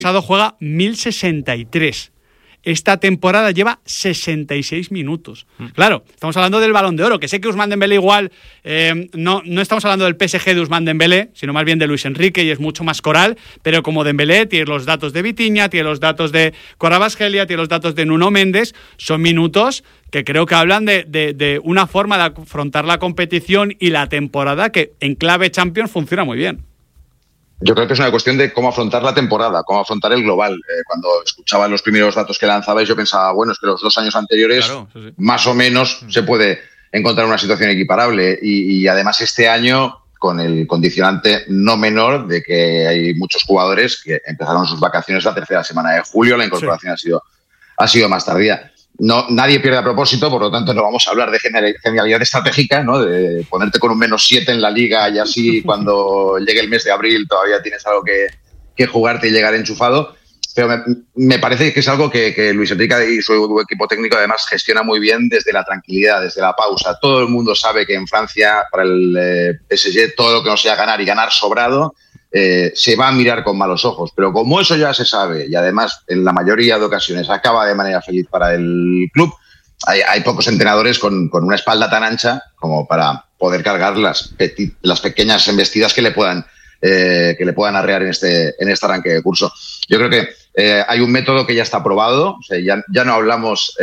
pasado juega 1063. Esta temporada lleva 66 minutos. Claro, estamos hablando del Balón de Oro, que sé que Ousmane Dembélé igual no estamos hablando del PSG de Ousmane Dembélé, sino más bien de Luis Enrique, y es mucho más coral, pero como Dembélé tiene los datos de Vitinha, tiene los datos de Kvaratskhelia, tiene los datos de Nuno Méndez, son minutos que creo que hablan de una forma de afrontar la competición y la temporada que en clave Champions funciona muy bien. Yo creo que es una cuestión de cómo afrontar la temporada, cómo afrontar el global. Cuando escuchaba los primeros datos que lanzabais, yo pensaba, bueno, es que los 2 años anteriores, claro, sí. Más o menos se puede encontrar una situación equiparable. Y además este año, con el condicionante no menor de que hay muchos jugadores que empezaron sus vacaciones la tercera semana de julio, la incorporación ha sido más tardía. No, nadie pierde a propósito, por lo tanto no vamos a hablar de genialidad estratégica, ¿no? De ponerte con un -7 en la liga y así cuando llegue el mes de abril todavía tienes algo que jugarte y llegar enchufado. Pero me parece que es algo que Luis Enrique y su equipo técnico además gestiona muy bien desde la tranquilidad, desde la pausa. Todo el mundo sabe que en Francia, para el PSG, todo lo que no sea ganar y ganar sobrado, se va a mirar con malos ojos, pero como eso ya se sabe y además en la mayoría de ocasiones acaba de manera feliz para el club, hay pocos entrenadores con una espalda tan ancha como para poder cargar las pequeñas embestidas que le puedan arrear en este arranque de curso. Yo creo que hay un método que ya está probado, o sea, ya no hablamos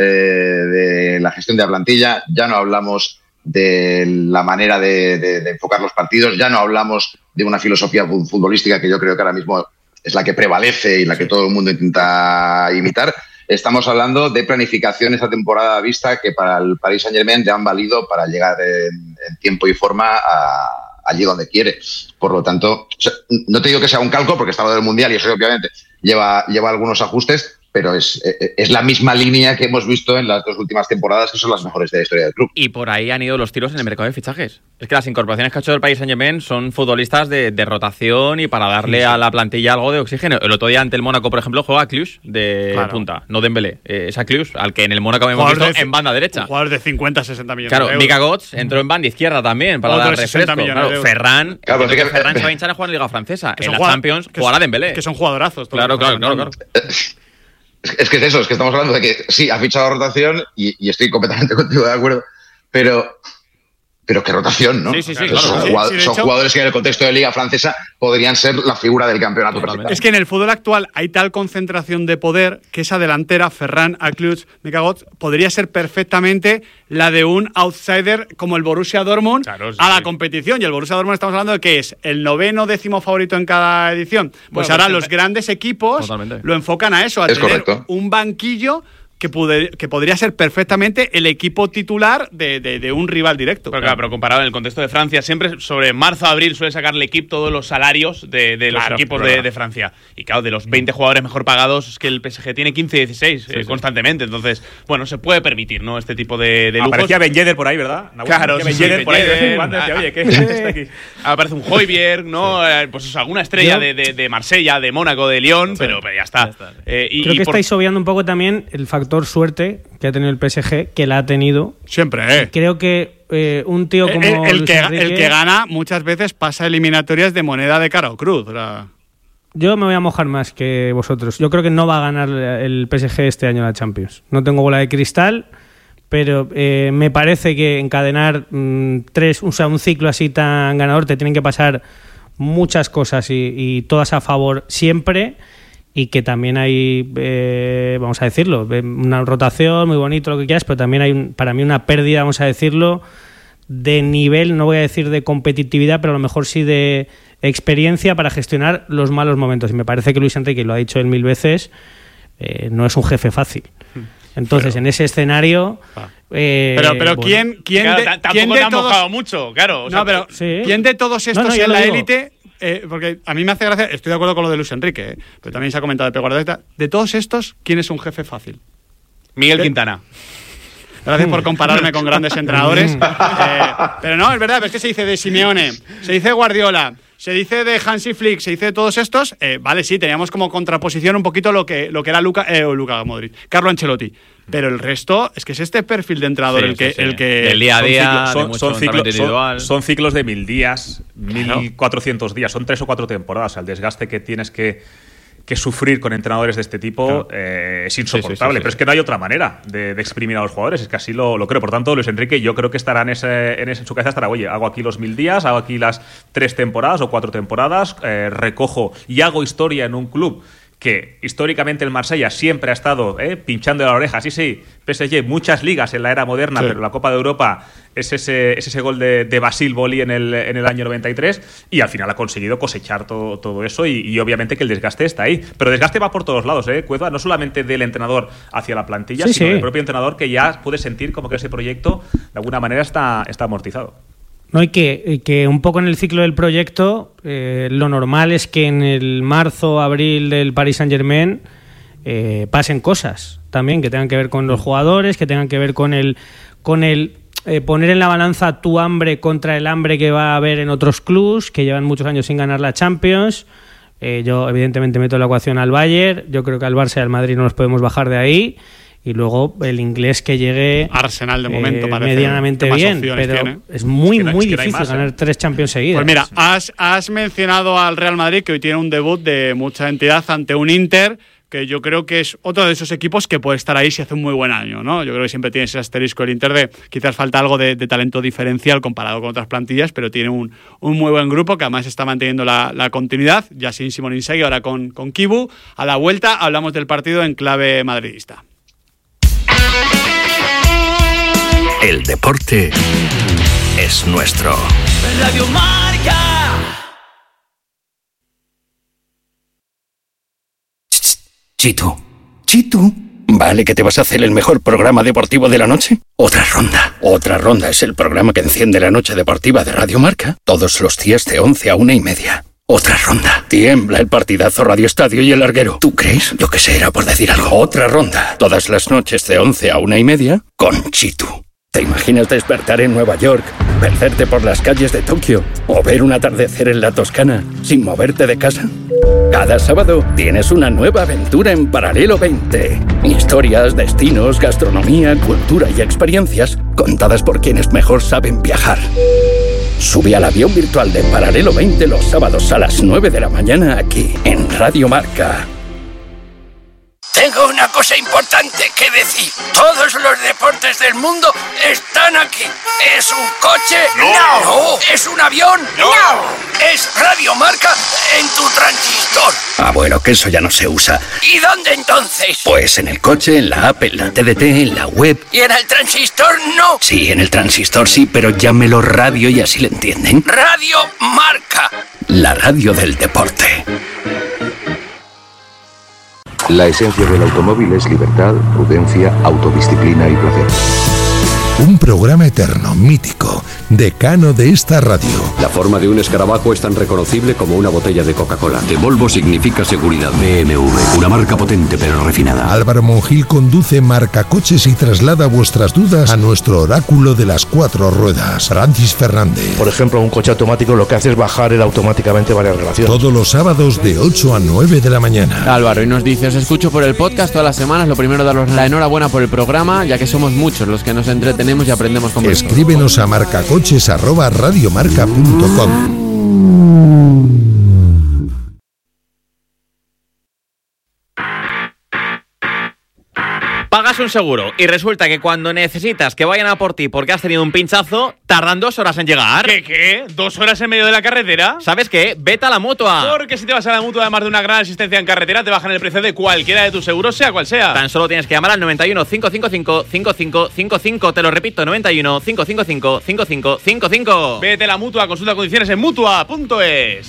de la gestión de la plantilla, ya no hablamos de la manera de enfocar los partidos, ya no hablamos de una filosofía futbolística que yo creo que ahora mismo es la que prevalece y la que todo el mundo intenta imitar. Estamos hablando de planificación esta temporada vista que para el Paris Saint-Germain ya han valido para llegar en tiempo y forma allí donde quiere. Por lo tanto, o sea, no te digo que sea un calco porque está lo del Mundial y eso obviamente lleva algunos ajustes, pero es la misma línea que hemos visto en las 2 últimas temporadas, que son las mejores de la historia del club. Y por ahí han ido los tiros en el mercado de fichajes. Es que las incorporaciones que ha hecho el Paris Saint-Germain son futbolistas de rotación y para darle a la plantilla algo de oxígeno. El otro día ante el Mónaco, por ejemplo, juega Cluj de punta, no Dembélé. Es a Cluj, al que en el Mónaco hemos visto en banda derecha. Un jugador de 50-60 millones de euros. Mika Götze entró en banda izquierda también para dar refresco. Claro, Ferran se va a hinchar a jugar en Liga Francesa. En la Champions jugará Dembélé. Que son jugadorazorados. Claro. Es que es eso, es que estamos hablando de que sí, ha fichado rotación y estoy completamente contigo de acuerdo, pero qué rotación, ¿no? Sí, claro. Son jugadores que en el contexto de Liga Francesa podrían ser la figura del campeonato. Es que en el fútbol actual hay tal concentración de poder que esa delantera, Ferran, Aklutz, Mika Götze, podría ser perfectamente la de un outsider como el Borussia Dortmund a la competición. Y el Borussia Dortmund estamos hablando de que es el 9º, 10º favorito en cada edición. Pues ahora los grandes equipos lo enfocan a eso, a tener un banquillo que podría ser perfectamente el equipo titular de un rival directo. Pero claro, pero comparado en el contexto de Francia, siempre sobre marzo a abril suele sacar el equipo todos los salarios de los equipos de Francia. Y claro, de los 20 jugadores mejor pagados, es que el PSG tiene 15 y 16 constantemente. Entonces, bueno, se puede permitir, ¿no? Este tipo de lujos. Aparecía Ben Yedder por ahí, ¿verdad? Claro, Ben Yedder por ahí de vez en cuando decía, oye, ¿qué está aquí? Aparece un Højbjerg, ¿no? Pues eso, alguna estrella de Marsella, de Mónaco, de Lyon, pero ya está. Creo que estáis obviando un poco también el factor suerte que ha tenido el PSG, que la ha tenido siempre. Creo que un tío como el que gana muchas veces pasa eliminatorias de moneda de cara o cruz. Yo me voy a mojar más que vosotros. Yo creo que no va a ganar el PSG este año la Champions. No tengo bola de cristal, pero me parece que encadenar un ciclo así tan ganador te tienen que pasar muchas cosas y todas a favor siempre. Y que también hay, vamos a decirlo, una rotación muy bonito, lo que quieras, pero también hay para mí una pérdida, vamos a decirlo, de nivel, no voy a decir de competitividad, pero a lo mejor sí de experiencia para gestionar los malos momentos. Y me parece que Luis Enrique, lo ha dicho él 1000 veces, no es un jefe fácil. Entonces, en ese escenario... pero ¿quién tampoco te han mojado mucho, claro. ¿Quién de todos estos en la élite... porque a mí me hace gracia, estoy de acuerdo con lo de Luis Enrique, pero también se ha comentado de Pep Guardiola. De todos estos, ¿quién es un jefe fácil? Miguel Quintana. Gracias por compararme con grandes entrenadores. Pero no, es verdad, es que se dice de Simeone, se dice Guardiola, se dice de Hansi Flick, se dice de todos estos. Vale, sí, teníamos como contraposición un poquito lo que era Luka Modric, Carlo Ancelotti. Pero el resto es que es este perfil de entrenador el que el día a día son ciclos de 1000 días, 1400 días, son 3 o 4 temporadas. El desgaste que tienes que que sufrir con entrenadores de este tipo es insoportable. Pero es que no hay otra manera de exprimir a los jugadores. Es que así lo creo. Por tanto, Luis Enrique, yo creo que estará en su cabeza estará, oye, hago aquí los 1000 días, hago aquí las 3 temporadas o 4 temporadas, recojo y hago historia en un club que históricamente el Marsella siempre ha estado pinchando de la oreja. Sí, PSG, muchas ligas en la era moderna, pero la Copa de Europa es ese gol de Basile Boli en el año 93, y al final ha conseguido cosechar todo eso, y obviamente que el desgaste está ahí. Pero el desgaste va por todos lados, Cueva, no solamente del entrenador hacia la plantilla, sino del propio entrenador, que ya puede sentir como que ese proyecto de alguna manera está amortizado. No, y que un poco en el ciclo del proyecto, lo normal es que en el marzo, abril del Paris Saint-Germain pasen cosas también que tengan que ver con los jugadores, que tengan que ver con el poner en la balanza tu hambre contra el hambre que va a haber en otros clubs que llevan muchos años sin ganar la Champions. Yo evidentemente meto en la ecuación al Bayern, yo creo que al Barça y al Madrid no nos podemos bajar de ahí. Y luego el inglés que llegue Arsenal de momento parece medianamente bien, pero es muy difícil ganar 3 Champions seguidas. Pues mira, has mencionado al Real Madrid, que hoy tiene un debut de mucha entidad ante un Inter, que yo creo que es otro de esos equipos que puede estar ahí si hace un muy buen año, ¿no? Yo creo que siempre tiene ese asterisco el Inter de quizás falta algo de talento diferencial comparado con otras plantillas, pero tiene un muy buen grupo que además está manteniendo la continuidad, ya sin Simón Inzaghi, ahora con Kibu. A la vuelta hablamos del partido en clave madridista. El deporte es nuestro. Radio Marca. Chitu. ¿Vale que te vas a hacer el mejor programa deportivo de la noche? Otra ronda. Otra ronda es el programa que enciende la noche deportiva de Radio Marca todos los días de 11 a 1:30. Otra ronda. Tiembla el partidazo Radio Estadio y el larguero. ¿Tú crees? Yo qué sé, era por decir algo. Otra ronda. Todas las noches de 11 a 1:30 con Chitu. ¿Te imaginas despertar en Nueva York, perderte por las calles de Tokio o ver un atardecer en la Toscana sin moverte de casa? Cada sábado tienes una nueva aventura en Paralelo 20. Historias, destinos, gastronomía, cultura y experiencias contadas por quienes mejor saben viajar. Sube al avión virtual de Paralelo 20 los sábados a las 9 de la mañana aquí en Radio Marca. Tengo una cosa importante que decir. Todos los deportes del mundo están aquí. ¿Es un coche? No. ¿Es un avión? No. Es Radio Marca en tu transistor. Ah, bueno, que eso ya no se usa. ¿Y dónde entonces? Pues en el coche, en la app, en la TDT, en la web. ¿Y en el transistor no? Sí, en el transistor sí, pero llámelo radio y así le entienden. Radio Marca. La radio del deporte. La esencia del automóvil es libertad, prudencia, autodisciplina y placer. Un programa eterno, mítico, decano de esta radio. La forma de un escarabajo es tan reconocible como una botella de Coca-Cola. De Volvo significa seguridad. BMW, una marca potente pero refinada. Álvaro Monjil conduce Marcacoches y traslada vuestras dudas a nuestro oráculo de las 4 ruedas, Francis Fernández. Por ejemplo, un coche automático lo que hace es bajar él automáticamente varias relaciones. Todos los sábados de 8 a 9 de la mañana. Álvaro, y nos dice, os escucho por el podcast todas las semanas. Lo primero, daros la enhorabuena por el programa, ya que somos muchos los que nos entretenemos y aprendemos con vosotros. Escríbenos a marcacoches@radiomarca.com. Pagas un seguro y resulta que cuando necesitas que vayan a por ti porque has tenido un pinchazo, tardan 2 horas en llegar. ¿Qué? ¿2 horas en medio de la carretera? ¿Sabes qué? Vete a la Mutua. Porque si te vas a la Mutua, además de una gran asistencia en carretera, te bajan el precio de cualquiera de tus seguros, sea cual sea. Tan solo tienes que llamar al 91 555 5555. Te lo repito, 91 555 5555. Vete a la Mutua, consulta condiciones en mutua.es.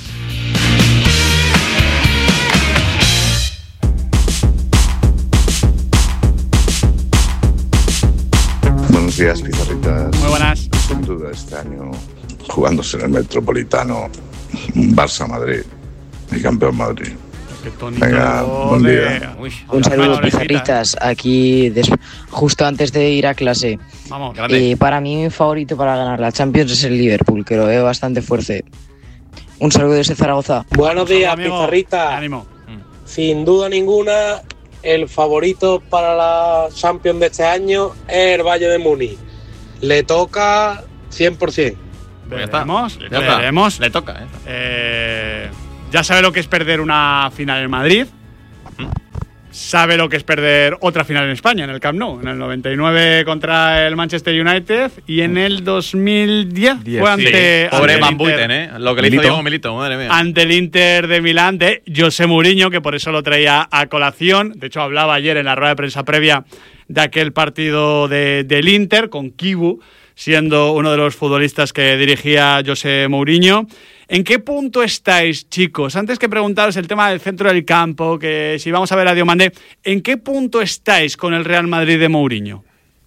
Buenos días, Pizarritas. Muy buenas. Sin duda este año, jugándose en el Metropolitano, Barça-Madrid y campeón Madrid. Venga, buen día. Un saludo, Pizarritas. Aquí, justo antes de ir a clase. Vamos, grande. Para mí, mi favorito para ganar la Champions es el Liverpool, que lo veo bastante fuerte. Un saludo desde Zaragoza. Buenos días, Pizarritas. Ánimo. Sin duda ninguna, el favorito para la Champions de este año es el Bayern de Múnich. Le toca 100%. Veremos. Le toca. Ya sabe lo que es perder una final en Madrid. sabe lo que es perder otra final en España, en el Camp Nou. En el 99 contra el Manchester United y en el 2010 fue ante pobre el Van Inter. Buiten, lo que le hizo Diego Milito, madre mía. Ante el Inter de Milán de José Mourinho, que por eso lo traía a colación. De hecho, hablaba ayer en la rueda de prensa previa de aquel partido del Inter, con Kibu siendo uno de los futbolistas que dirigía José Mourinho. ¿En qué punto estáis, chicos? Antes que preguntaros el tema del centro del campo, que si vamos a ver a Diomandé, ¿en qué punto estáis con el Real Madrid de Mourinho?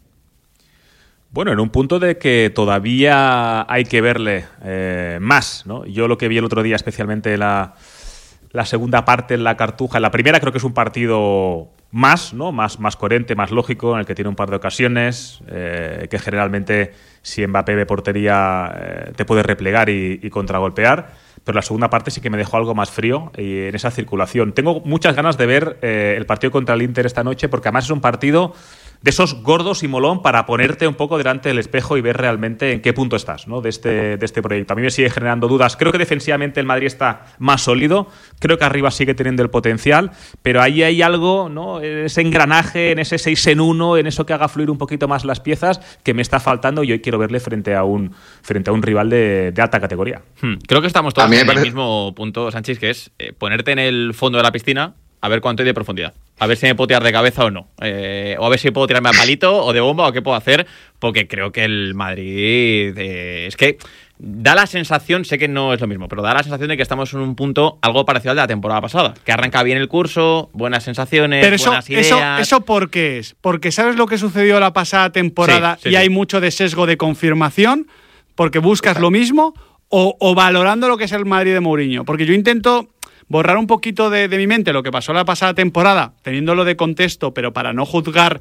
Bueno, en un punto de que todavía hay que verle más, ¿no? Yo lo que vi el otro día, especialmente la segunda parte en la Cartuja, en la primera creo que es un partido más, ¿no? Más coherente, más lógico, en el que tiene un par de ocasiones, que generalmente si Mbappé ve portería te puede replegar y contragolpear, pero la segunda parte sí que me dejó algo más frío y en esa circulación. Tengo muchas ganas de ver el partido contra el Inter esta noche, porque además es un partido de esos gordos y molón para ponerte un poco delante del espejo y ver realmente en qué punto estás, ¿no? de este proyecto. A mí me sigue generando dudas. Creo que defensivamente el Madrid está más sólido, creo que arriba sigue teniendo el potencial, pero ahí hay algo, ¿no? Ese engranaje, en ese 6 en 1, en eso que haga fluir un poquito más las piezas, que me está faltando y hoy quiero verle frente a un rival de alta categoría. Creo que estamos todos en el mismo punto, Sánchez, que es ponerte en el fondo de la piscina a ver cuánto hay de profundidad. A ver si me puedo tirar de cabeza o no. O a ver si puedo tirarme a palito o de bomba o qué puedo hacer. Porque creo que el Madrid... es que da la sensación, sé que no es lo mismo, pero da la sensación de que estamos en un punto algo parecido al de la temporada pasada. Que arranca bien el curso, buenas sensaciones, pero buenas ideas... ¿Eso por qué es? Porque ¿sabes lo que sucedió la pasada temporada y hay mucho de sesgo de confirmación? Porque buscas lo mismo o valorando lo que es el Madrid de Mourinho. Porque yo intento borrar un poquito de mi mente lo que pasó la pasada temporada, teniéndolo de contexto, pero para no juzgar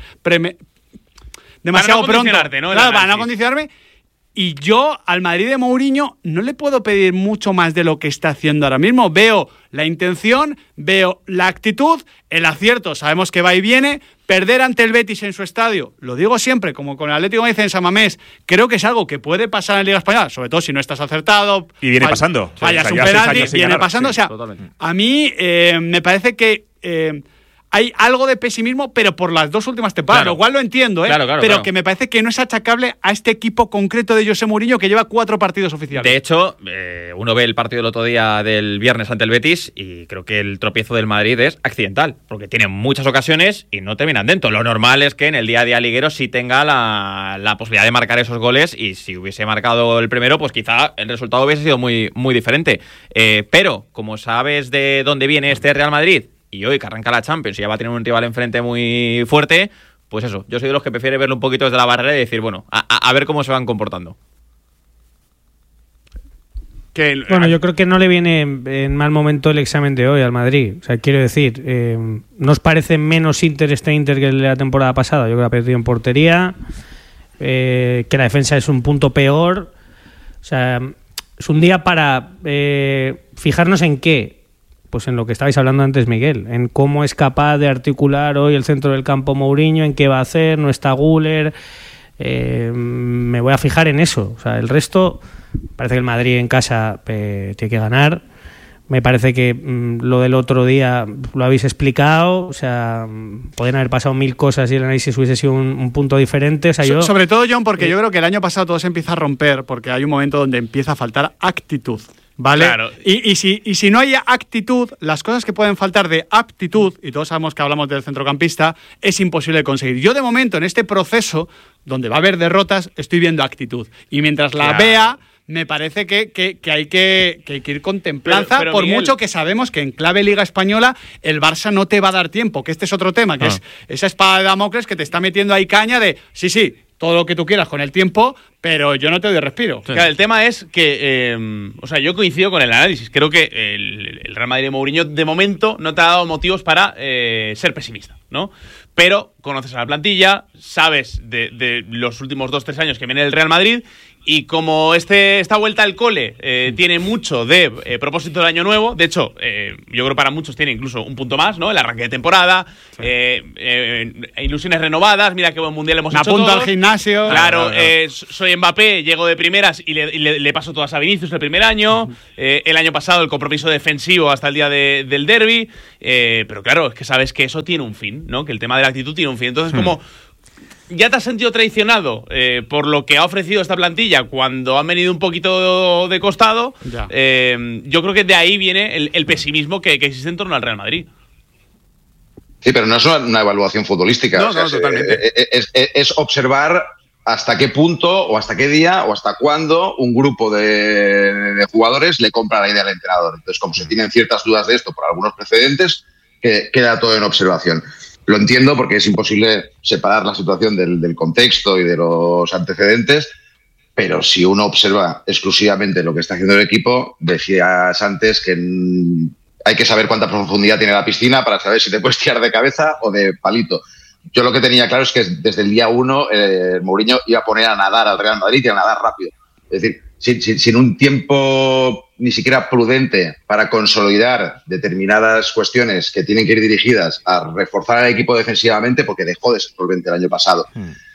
demasiado pronto. ¿no? Claro, para no condicionarme. Y yo al Madrid de Mourinho no le puedo pedir mucho más de lo que está haciendo ahora mismo. Veo la intención, veo la actitud, el acierto, sabemos que va y viene. Perder ante el Betis en su estadio, lo digo siempre, como con el Atlético de Madrid en San Mamés, creo que es algo que puede pasar en Liga Española, sobre todo si no estás acertado. Y viene pasando. Fallas un penalti, viene pasando. O sea, a mí me parece que hay algo de pesimismo, pero por las dos últimas temporadas, lo cual lo entiendo, pero que me parece que no es achacable a este equipo concreto de José Mourinho que lleva 4 partidos oficiales. De hecho, uno ve el partido del otro día del viernes ante el Betis y creo que el tropiezo del Madrid es accidental, porque tienen muchas ocasiones y no terminan dentro. Lo normal es que en el día a día liguero sí tenga la posibilidad de marcar esos goles y si hubiese marcado el primero, pues quizá el resultado hubiese sido muy, muy diferente. Pero, como sabes de dónde viene este Real Madrid, y hoy que arranca la Champions y ya va a tener un rival enfrente muy fuerte, pues eso, yo soy de los que prefiere verlo un poquito desde la barrera y decir, bueno, a ver cómo se van comportando. Bueno, yo creo que no le viene en mal momento el examen de hoy al Madrid. O sea, quiero decir, ¿no os parece menos Inter este Inter que el de la temporada pasada? Yo creo que ha perdido en portería, que la defensa es un punto peor. O sea, es un día para fijarnos en qué. Pues en lo que estabais hablando antes, Miguel, en cómo es capaz de articular hoy el centro del campo Mourinho, en qué va a hacer, no está Güler. Me voy a fijar en eso. O sea, el resto, parece que el Madrid en casa tiene que ganar. Me parece que lo del otro día lo habéis explicado. O sea, pueden haber pasado 1000 cosas y el análisis hubiese sido un punto diferente. O sea, sobre todo, John, porque yo creo que el año pasado todo se empieza a romper porque hay un momento donde empieza a faltar actitud. ¿Vale? Claro. Y si no hay actitud, las cosas que pueden faltar de aptitud, y todos sabemos que hablamos del centrocampista, es imposible de conseguir. Yo, de momento, en este proceso, donde va a haber derrotas, estoy viendo actitud. Y mientras la vea, me parece que hay que ir con templanza, pero por Miguel, mucho que sabemos que en clave Liga Española el Barça no te va a dar tiempo, que este es otro tema, que es esa espada de Damocles que te está metiendo ahí caña de, sí, todo lo que tú quieras con el tiempo, pero yo no te doy respiro. Sí. Claro, el tema es que, yo coincido con el análisis. Creo que el Real Madrid de Mourinho, de momento, no te ha dado motivos para ser pesimista, ¿no? Pero conoces a la plantilla, sabes de los últimos 2-3 años que viene el Real Madrid Y como esta vuelta al cole tiene mucho de propósito del año nuevo, de hecho, yo creo que para muchos tiene incluso un punto más, ¿no? El arranque de temporada, ilusiones renovadas, mira qué buen mundial hemos hecho apunto todos. Al gimnasio. Claro, soy Mbappé, llego de primeras y le paso todas a Vinicius el primer año. El año pasado el compromiso defensivo hasta el día del derbi. Pero claro, es que sabes que eso tiene un fin, ¿no? Que el tema de la actitud tiene un fin. Entonces, como ya te has sentido traicionado por lo que ha ofrecido esta plantilla cuando han venido un poquito de costado, yo creo que de ahí viene el pesimismo que existe en torno al Real Madrid. Sí, pero no es una evaluación futbolística. No, totalmente. Es observar hasta qué punto o hasta qué día o hasta cuándo un grupo de jugadores le compra la idea al entrenador. Entonces, como se tienen ciertas dudas de esto por algunos precedentes, queda todo en observación. Lo entiendo porque es imposible separar la situación del contexto y de los antecedentes, pero si uno observa exclusivamente lo que está haciendo el equipo, decías antes que hay que saber cuánta profundidad tiene la piscina para saber si te puedes tirar de cabeza o de palito. Yo lo que tenía claro es que desde el día 1 Mourinho iba a poner a nadar al Real Madrid y a nadar rápido. Es decir, sin un tiempo ni siquiera prudente para consolidar determinadas cuestiones que tienen que ir dirigidas a reforzar al equipo defensivamente, porque dejó de ser solvente el año pasado,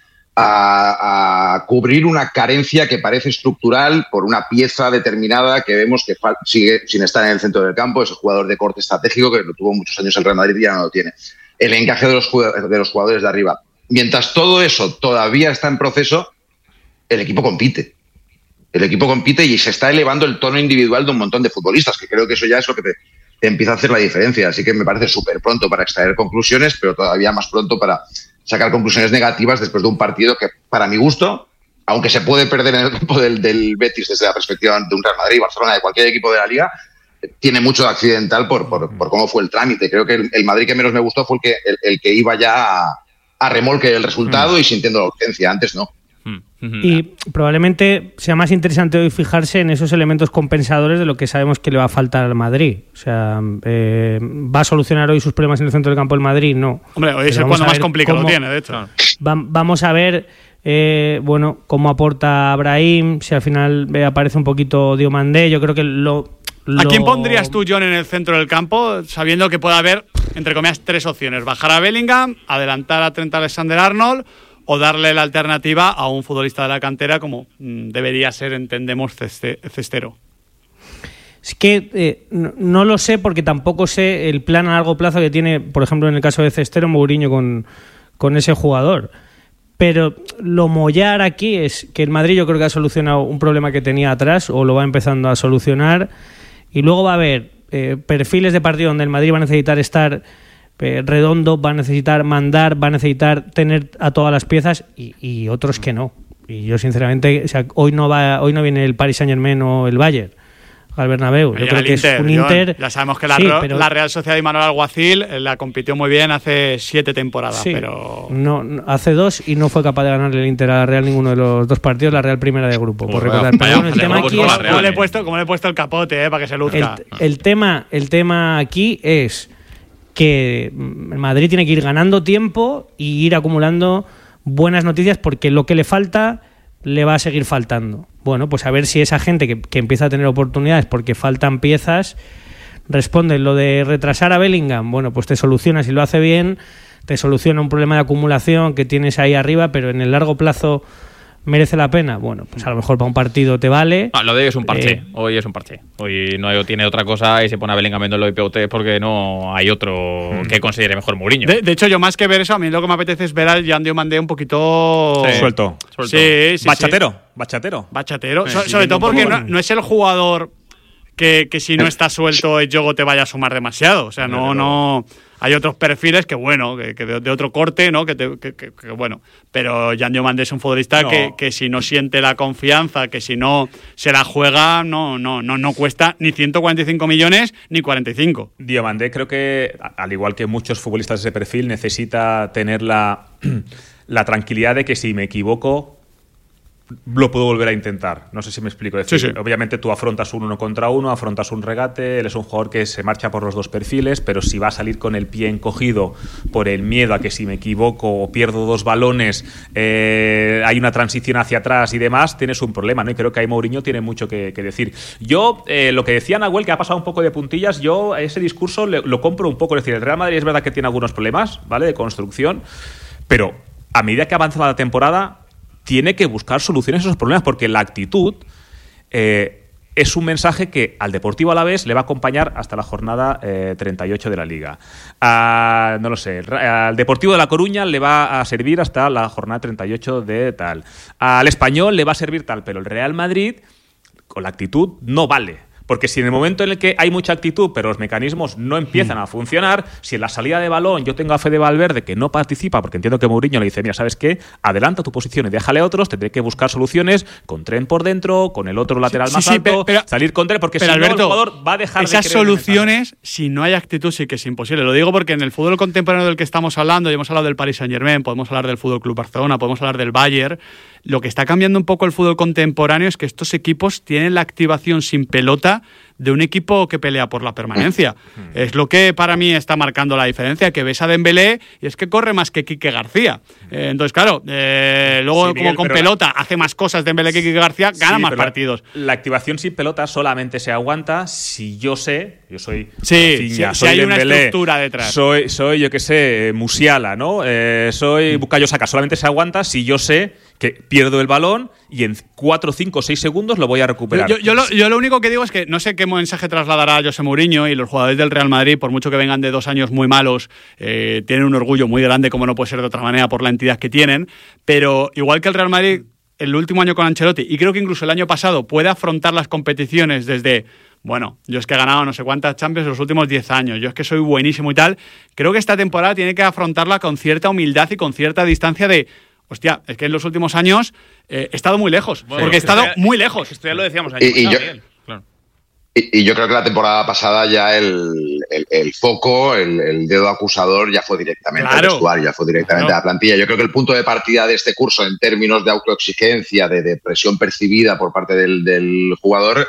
a cubrir una carencia que parece estructural por una pieza determinada que vemos que sigue sin estar en el centro del campo, ese jugador de corte estratégico que lo tuvo muchos años el Real Madrid y ya no lo tiene. El encaje de los jugadores de arriba. Mientras todo eso todavía está en proceso, el equipo compite. El equipo compite y se está elevando el tono individual de un montón de futbolistas, que creo que eso ya es lo que te empieza a hacer la diferencia. Así que me parece súper pronto para extraer conclusiones, pero todavía más pronto para sacar conclusiones negativas después de un partido que, para mi gusto, aunque se puede perder en el campo del Betis desde la perspectiva de un Real Madrid, Barcelona, de cualquier equipo de la Liga, tiene mucho de accidental por cómo fue el trámite. Creo que el Madrid que menos me gustó fue el que iba ya a remolque del resultado y sintiendo la urgencia. Antes no. Y probablemente sea más interesante hoy fijarse en esos elementos compensadores de lo que sabemos que le va a faltar al Madrid. O sea, ¿va a solucionar hoy sus problemas en el centro del campo el Madrid? No. Hombre, hoy es cuando más complicado lo tiene, de hecho. Vamos a ver cómo aporta Brahim, si al final aparece un poquito Diomandé. Yo creo que ¿A quién pondrías tú, John, en el centro del campo, sabiendo que puede haber, entre comillas, 3 opciones? Bajar a Bellingham, adelantar a Trent Alexander-Arnold o darle la alternativa a un futbolista de la cantera como debería ser, entendemos, Cestero. Es que no lo sé porque tampoco sé el plan a largo plazo que tiene, por ejemplo, en el caso de Cestero, Mourinho con ese jugador. Pero lo mollar aquí es que el Madrid yo creo que ha solucionado un problema que tenía atrás o lo va empezando a solucionar y luego va a haber perfiles de partido donde el Madrid va a necesitar estar redondo, va a necesitar mandar, va a necesitar tener a todas las piezas y otros que no. Y yo sinceramente, o sea, hoy no viene el Paris Saint-Germain o el Bayern al Bernabéu. Yo creo que es un Inter. Ya sabemos que la Real Sociedad y Manuel Alguacil la compitió muy bien hace 7 temporadas, sí, pero no hace 2 y no fue capaz de ganarle el Inter a la Real ninguno de los 2 partidos, la Real primera de grupo, por recordar. Pero bueno, el tema aquí es ¿cómo le he puesto el capote para que se luzca? El tema aquí es que Madrid tiene que ir ganando tiempo y ir acumulando buenas noticias porque lo que le falta le va a seguir faltando. Bueno, pues a ver si esa gente que empieza a tener oportunidades porque faltan piezas responde. Lo de retrasar a Bellingham, bueno, pues te soluciona, si lo hace bien, te soluciona un problema de acumulación que tienes ahí arriba, pero en el largo plazo merece la pena. Bueno, pues a lo mejor para un partido te vale. Lo de hoy es un parche. Hoy es un parche. Hoy no tiene otra cosa y se pone a Bellingham en los IPOT porque no hay otro que considere mejor Mourinho. De hecho, yo más que ver eso, a mí lo que me apetece es ver al Jan Diomandé un poquito suelto. Sí. Bachatero. Sobre todo porque no es el jugador que si no está suelto el juego te vaya a sumar demasiado. O sea, no. Hay otros perfiles que de otro corte, ¿no? Que bueno. Pero Jan Diomandé es un futbolista que si no siente la confianza, que si no se la juega, no cuesta ni 145 millones ni 45. Diomandé creo que, al igual que muchos futbolistas de ese perfil, necesita tener la tranquilidad de que si me equivoco lo puedo volver a intentar. No sé si me explico. Es decir, obviamente tú afrontas un 1 contra 1, afrontas un regate, él es un jugador que se marcha por los dos perfiles, pero si va a salir con el pie encogido por el miedo a que si me equivoco o pierdo 2 balones, hay una transición hacia atrás y demás, tienes un problema, ¿no? Y creo que ahí Mourinho tiene mucho que decir. Yo, lo que decía Nahuel, que ha pasado un poco de puntillas, yo ese discurso lo compro un poco. Es decir, el Real Madrid es verdad que tiene algunos problemas, ¿vale?, de construcción, pero a medida que avanza la temporada tiene que buscar soluciones a esos problemas, porque la actitud es un mensaje que al Deportivo Alavés le va a acompañar hasta la jornada 38 de la Liga. No lo sé, al Deportivo de La Coruña le va a servir hasta la jornada 38 de tal. Al Español le va a servir tal, pero el Real Madrid con la actitud no vale. Porque si en el momento en el que hay mucha actitud, pero los mecanismos no empiezan a funcionar, si en la salida de balón yo tengo a Fede Valverde que no participa, porque entiendo que Mourinho le dice, mira, ¿sabes qué? Adelanta tu posición y déjale a otros, tendré que buscar soluciones con Trent por dentro, con el otro lateral más alto, salir con Trent, porque si Alberto, no el jugador va a dejar esas de creer soluciones, si no hay actitud, sí que es imposible. Lo digo porque en el fútbol contemporáneo del que estamos hablando, y hemos hablado del Paris Saint-Germain, podemos hablar del Fútbol Club Barcelona, podemos hablar del Bayern. Lo que está cambiando un poco el fútbol contemporáneo es que estos equipos tienen la activación sin pelota de un equipo que pelea por la permanencia. Es lo que para mí está marcando la diferencia, que ves a Dembélé y es que corre más que Quique García. Entonces, claro, luego Miguel, como con pelota hace más cosas Dembélé que Quique García, gana más partidos. La activación sin pelota solamente se aguanta si yo sé, yo soy Rafinha, si hay Dembélé, una estructura detrás. Soy yo que sé, Musiala, ¿no? Soy Bukayo Saka. Solamente se aguanta si yo sé que pierdo el balón y en 4, 5, 6 segundos lo voy a recuperar. Yo lo único que digo es que no sé qué mensaje trasladará José Mourinho, y los jugadores del Real Madrid, por mucho que vengan de 2 años muy malos, tienen un orgullo muy grande, como no puede ser de otra manera, por la entidad que tienen, pero igual que el Real Madrid el último año con Ancelotti, y creo que incluso el año pasado, puede afrontar las competiciones desde... Bueno, yo es que he ganado no sé cuántas Champions en los últimos 10 años, yo es que soy buenísimo y tal. Creo que esta temporada tiene que afrontarla con cierta humildad y con cierta distancia de... Hostia, es que en los últimos años he estado muy lejos, porque he estado muy lejos. Esto ya lo decíamos ayer. Y yo creo que la temporada pasada ya el foco, el dedo acusador ya fue directamente al vestuario, ya fue directamente a la plantilla. Yo creo que el punto de partida de este curso en términos de autoexigencia, de presión percibida por parte del jugador,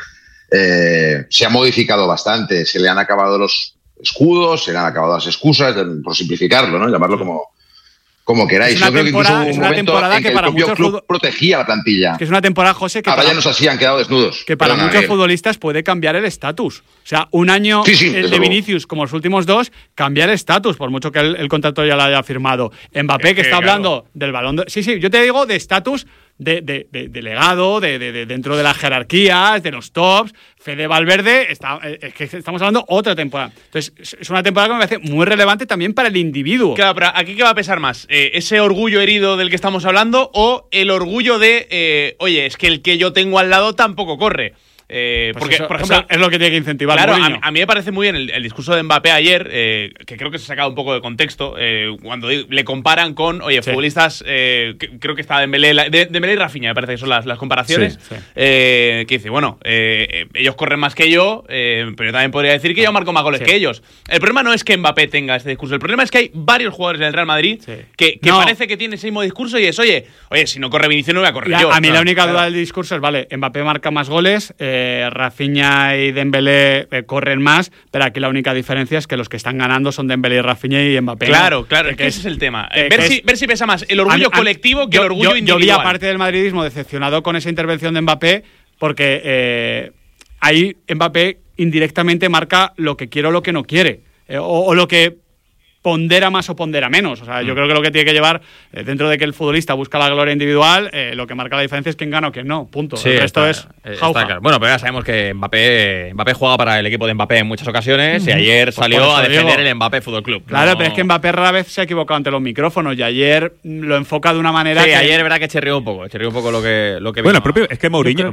se ha modificado bastante. Se le han acabado los escudos, se le han acabado las excusas, por simplificarlo, ¿no? Llamarlo como queráis. Yo creo que incluso hubo un momento en que el propio club protegía la plantilla. Es que es una temporada, José, que ahora ya nos así han quedado desnudos. Que para muchos futbolistas puede cambiar el estatus. O sea, un año el de Vinicius, como los últimos 2, cambia el estatus, por mucho que el contrato ya lo haya firmado. Mbappé, que está hablando del Balón de... Sí, yo te digo de estatus... De legado, de dentro de las jerarquías, de los tops. Fede Valverde, es que estamos hablando otra temporada. Entonces, es una temporada que me parece muy relevante también para el individuo. Claro, pero ¿aquí qué va a pesar más? ¿Ese orgullo herido del que estamos hablando o el orgullo de, oye, es que el que yo tengo al lado tampoco corre? Porque, eso, por ejemplo, es lo que tiene que incentivar. Claro, a mí me parece muy bien el discurso de Mbappé ayer, que creo que se ha sacado un poco de contexto, cuando le comparan con, futbolistas, creo que está Dembélé y Rafinha, me parece que son las comparaciones, que dice, bueno, ellos corren más que yo, pero yo también podría decir que yo marco más goles que ellos. El problema no es que Mbappé tenga este discurso, el problema es que hay varios jugadores del Real Madrid que parece que tienen ese mismo discurso y es, oye, si no corre Vinicius no voy a correr yo. A mí la única duda del discurso es, vale, Mbappé marca más goles, Rafinha y Dembélé corren más, pero aquí la única diferencia es que los que están ganando son Dembélé y Rafinha y Mbappé. Claro, es que ese es el tema. Ver si pesa más el orgullo colectivo que el orgullo individual. Yo vi a parte del madridismo decepcionado con esa intervención de Mbappé, porque ahí Mbappé indirectamente marca lo que quiere o lo que no quiere, o lo que pondera más o pondera menos. O sea, yo creo que lo que tiene que llevar, dentro de que el futbolista busca la gloria individual, lo que marca la diferencia es quién gana o quién no. Punto. Sí, el resto es jauja. Claro. Bueno, pero ya sabemos que Mbappé juega para el equipo de Mbappé en muchas ocasiones y ayer salió a defender el Mbappé Fútbol Club. Claro, pero es que Mbappé rara vez se ha equivocado ante los micrófonos y ayer lo enfoca de una manera que... ayer es verdad que chirrió un poco lo que bueno, propio, es que Mourinho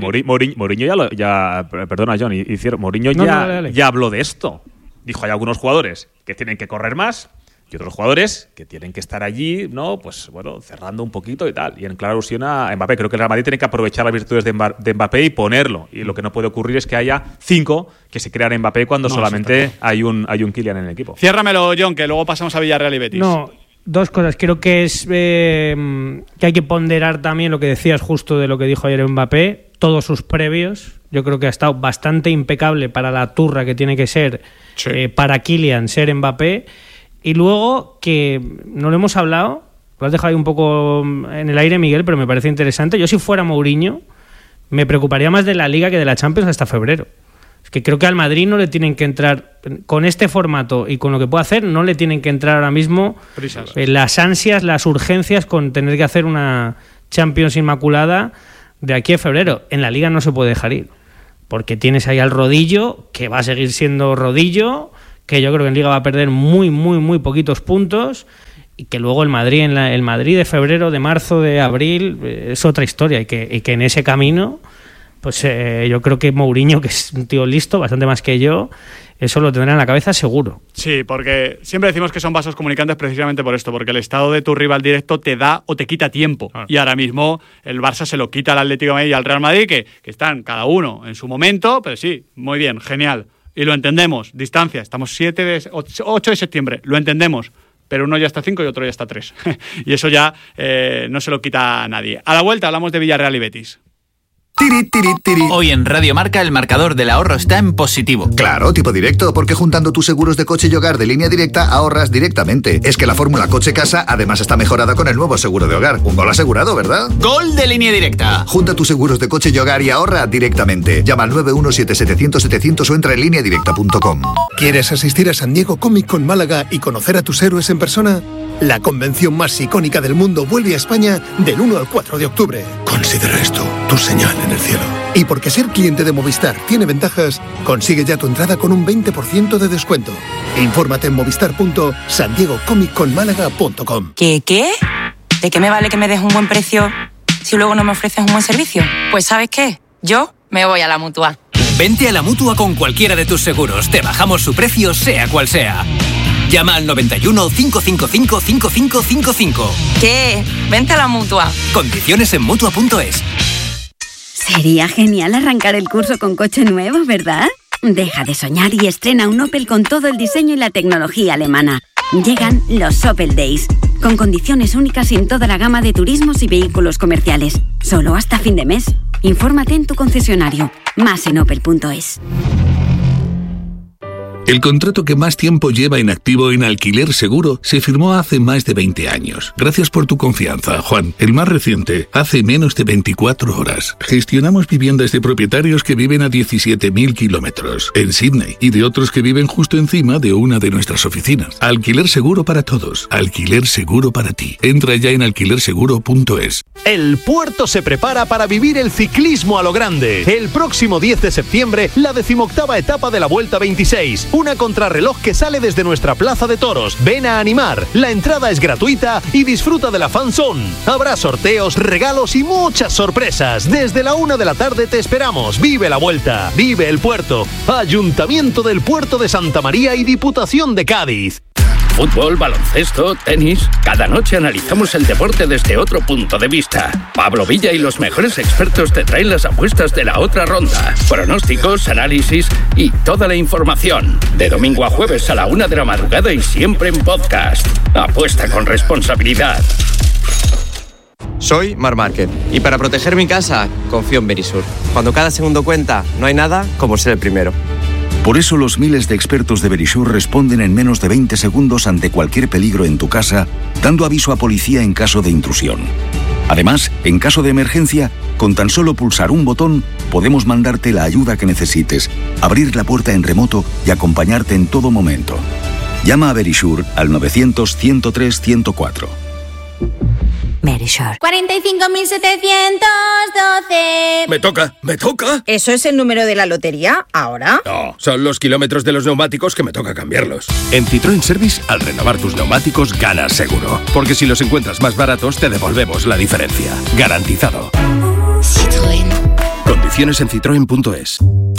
perdona, John, Mourinho ya habló de esto. Dijo, hay algunos jugadores que tienen que correr más y otros jugadores que tienen que estar allí, ¿no? Pues bueno, cerrando un poquito y tal. Y en clara alusión a Mbappé. Creo que el Real Madrid tiene que aprovechar las virtudes de Mbappé y ponerlo. Y lo que no puede ocurrir es que haya 5 que se crean Mbappé cuando solamente hay un Kylian en el equipo. Ciérramelo, John, que luego pasamos a Villarreal y Betis. No, Dos cosas. Creo que es que hay que ponderar también lo que decías justo de lo que dijo ayer Mbappé, todos sus previos. Yo creo que ha estado bastante impecable para la turra que tiene que ser para Kylian ser Mbappé. Y luego que no lo hemos hablado, lo has dejado ahí un poco en el aire, Miguel, pero me parece interesante. Yo si fuera Mourinho me preocuparía más de la Liga que de la Champions hasta febrero. Es que creo que al Madrid no le tienen que entrar, con este formato y con lo que puede hacer, no le tienen que entrar ahora mismo las ansias, las urgencias con tener que hacer una Champions inmaculada de aquí a febrero. En la Liga no se puede dejar ir, porque tienes ahí al Rodillo, que va a seguir siendo Rodillo, que yo creo que en Liga va a perder muy, muy, muy poquitos puntos, y que luego el Madrid, el Madrid de febrero, de marzo, de abril, es otra historia, y que en ese camino... Pues yo creo que Mourinho, que es un tío listo, bastante más que yo, eso lo tendrá en la cabeza seguro. Sí, porque siempre decimos que son vasos comunicantes precisamente por esto, porque el estado de tu rival directo te da o te quita tiempo. Y ahora mismo el Barça se lo quita al Atlético de Madrid y al Real Madrid, que están cada uno en su momento, pero sí, muy bien, genial. Y lo entendemos, distancia, estamos 8 de septiembre, lo entendemos. Pero uno ya está 5 y otro ya está 3. Y eso ya no se lo quita a nadie. A la vuelta hablamos de Villarreal y Betis. Hoy en Radio Marca el marcador del ahorro está en positivo. Claro, tipo directo, porque juntando tus seguros de coche y hogar de Línea Directa ahorras directamente. Es que la fórmula coche-casa además está mejorada con el nuevo seguro de hogar. Un gol asegurado, ¿verdad? ¡Gol de Línea Directa! Junta tus seguros de coche y hogar y ahorra directamente. Llama al 917-700-700 o entra en lineadirecta.com. ¿Quieres asistir a San Diego Comic Con Málaga y conocer a tus héroes en persona? La convención más icónica del mundo vuelve a España del 1 al 4 de octubre. Considera esto tu señal en el cielo. Y porque ser cliente de Movistar tiene ventajas, consigue ya tu entrada con un 20% de descuento. Infórmate en movistar.sandiegocomicconmálaga.com. ¿Qué? ¿De qué me vale que me des un buen precio si luego no me ofreces un buen servicio? Pues ¿sabes qué? Yo me voy a la Mutua. Vente a la Mutua con cualquiera de tus seguros. Te bajamos su precio, sea cual sea. Llama al 91 555 5555. ¿Qué? Vente a la Mutua. Condiciones en Mutua.es. Sería genial arrancar el curso con coche nuevo, ¿verdad? Deja de soñar y estrena un Opel con todo el diseño y la tecnología alemana. Llegan los Opel Days, con condiciones únicas en toda la gama de turismos y vehículos comerciales. Solo hasta fin de mes. Infórmate en tu concesionario. Más en opel.es. El contrato que más tiempo lleva inactivo en Alquiler Seguro se firmó hace más de 20 años. Gracias por tu confianza, Juan. El más reciente, hace menos de 24 horas. Gestionamos viviendas de propietarios que viven a 17.000 kilómetros en Sydney y de otros que viven justo encima de una de nuestras oficinas. Alquiler Seguro para todos. Alquiler Seguro para ti. Entra ya en alquilerseguro.es. El puerto se prepara para vivir el ciclismo a lo grande. El próximo 10 de septiembre, la 18ª etapa de la Vuelta 26. Una contrarreloj que sale desde nuestra plaza de toros. Ven a animar. La entrada es gratuita y disfruta de la fan zone. Habrá sorteos, regalos y muchas sorpresas. Desde la 1 de la tarde te esperamos. Vive la Vuelta. Vive el puerto. Ayuntamiento del Puerto de Santa María y Diputación de Cádiz. Fútbol, baloncesto, tenis. Cada noche analizamos el deporte desde otro punto de vista. Pablo Villa y los mejores expertos te traen las apuestas de la otra ronda. Pronósticos, análisis y toda la información. De domingo a jueves a la 1 de la madrugada y siempre en podcast. Apuesta con responsabilidad. Soy Marc Márquez y para proteger mi casa confío en Verisur. Cuando cada segundo cuenta, no hay nada como ser el primero. Por eso los miles de expertos de Verisur responden en menos de 20 segundos ante cualquier peligro en tu casa, dando aviso a policía en caso de intrusión. Además, en caso de emergencia, con tan solo pulsar un botón, podemos mandarte la ayuda que necesites, abrir la puerta en remoto y acompañarte en todo momento. Llama a Verisur al 900-103-104. Verisur. 45.712. ¿Me toca? ¿Eso es el número de la lotería ahora? No, son los kilómetros de los neumáticos que me toca cambiarlos. En Citroën Service, al renovar tus neumáticos, ganas seguro. Porque si los encuentras más baratos, te devolvemos la diferencia. Garantizado. Citroën. Condiciones en citroen.es.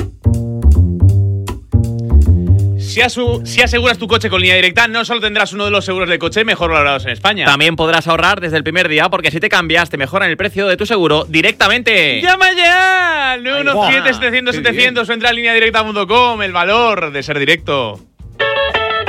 Si aseguras tu coche con Línea Directa, no solo tendrás uno de los seguros de coche mejor valorados en España. También podrás ahorrar desde el primer día, porque si te cambias, te mejoran el precio de tu seguro directamente. ¡Llama ya! 917-700-700 o entra en lineadirecta.com. El valor de ser directo.